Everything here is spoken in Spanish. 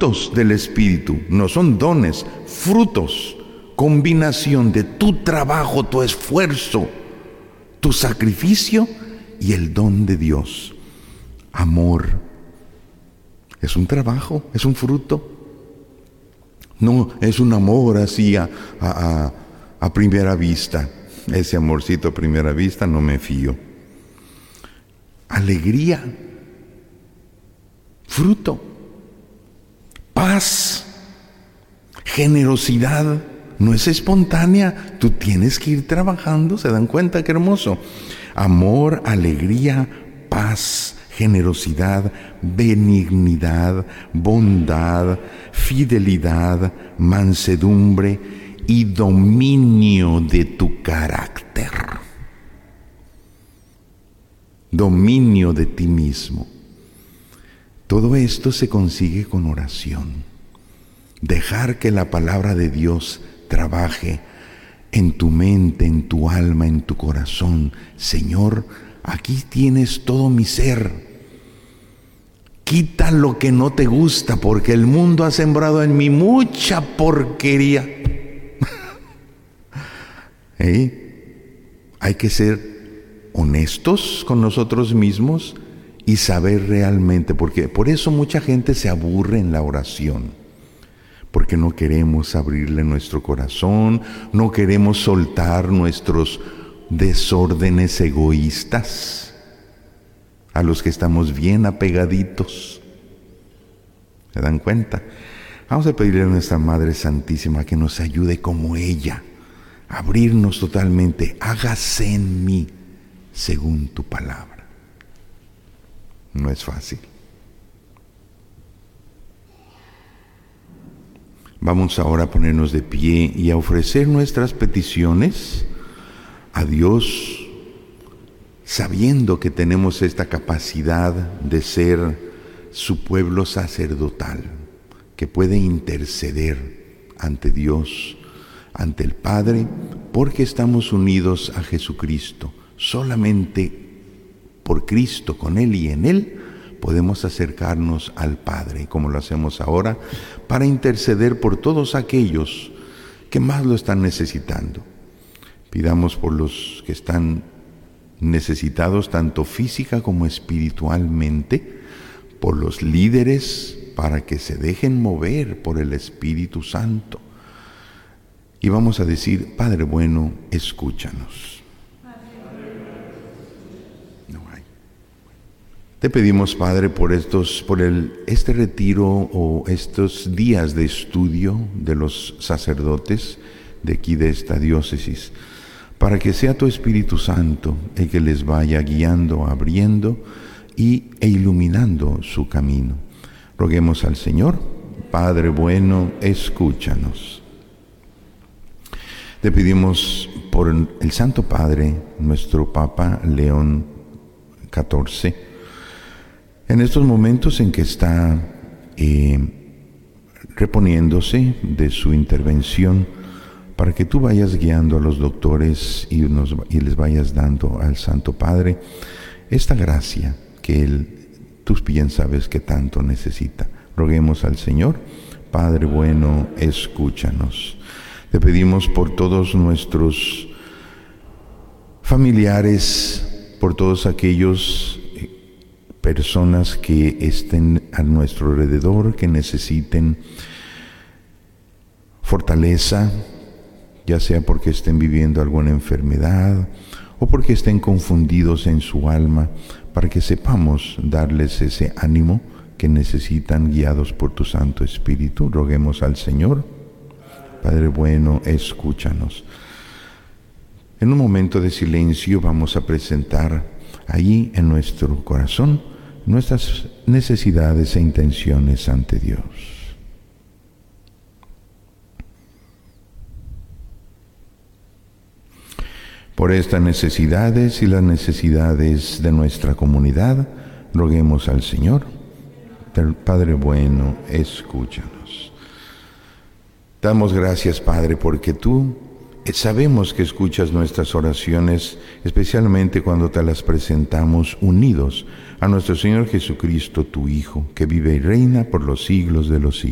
frutos del Espíritu, no son dones, frutos, combinación de tu trabajo, tu esfuerzo, tu sacrificio y el don de Dios. Amor es un trabajo, es un fruto. No es un amor así a primera vista. Ese amorcito a primera vista no me fío. Alegría, fruto, paz, generosidad, no es espontánea, tú tienes que ir trabajando. ¿Se dan cuenta qué hermoso? Amor, alegría, paz, generosidad, benignidad, bondad, fidelidad, mansedumbre y dominio de tu carácter. Dominio de ti mismo. Todo esto se consigue con oración. Dejar que la palabra de Dios trabaje en tu mente, en tu alma, en tu corazón. Señor, aquí tienes todo mi ser. Quita lo que no te gusta, porque el mundo ha sembrado en mí mucha porquería. Hay que ser honestos con nosotros mismos y saber realmente, porque por eso mucha gente se aburre en la oración, porque no queremos abrirle nuestro corazón, no queremos soltar nuestros desórdenes egoístas, a los que estamos bien apegaditos. ¿Se dan cuenta? Vamos a pedirle a nuestra Madre Santísima que nos ayude como ella, a abrirnos totalmente. Hágase en mí según tu palabra. No es fácil. Vamos ahora a ponernos de pie y a ofrecer nuestras peticiones a Dios, sabiendo que tenemos esta capacidad de ser su pueblo sacerdotal, que puede interceder ante Dios, ante el Padre, porque estamos unidos a Jesucristo. Solamente por Cristo, con Él y en Él, podemos acercarnos al Padre, como lo hacemos ahora, para interceder por todos aquellos que más lo están necesitando. Pidamos por los que están necesitados tanto física como espiritualmente, por los líderes, para que se dejen mover por el Espíritu Santo. Y vamos a decir: Padre bueno, escúchanos. Te pedimos, Padre, por este retiro o estos días de estudio de los sacerdotes de aquí de esta diócesis, para que sea tu Espíritu Santo el que les vaya guiando, abriendo e iluminando su camino. Roguemos al Señor. Padre bueno, escúchanos. Te pedimos por el Santo Padre, nuestro Papa León XIV, en estos momentos en que está reponiéndose de su intervención, para que tú vayas guiando a los doctores y les vayas dando al Santo Padre esta gracia que tú bien sabes que tanto necesita. Roguemos al Señor. Padre bueno, escúchanos. Te pedimos por todos nuestros familiares, por todos aquellos personas que estén a nuestro alrededor, que necesiten fortaleza, ya sea porque estén viviendo alguna enfermedad o porque estén confundidos en su alma, para que sepamos darles ese ánimo que necesitan, guiados por tu Santo Espíritu. Roguemos al Señor. Padre bueno, escúchanos. En un momento de silencio vamos a presentar ahí en nuestro corazón nuestras necesidades e intenciones ante Dios. Por estas necesidades y las necesidades de nuestra comunidad, roguemos al Señor. Padre bueno, escúchanos. Damos gracias, Padre, porque tú sabemos que escuchas nuestras oraciones, especialmente cuando te las presentamos unidos a nuestro Señor Jesucristo, tu Hijo, que vive y reina por los siglos de los siglos.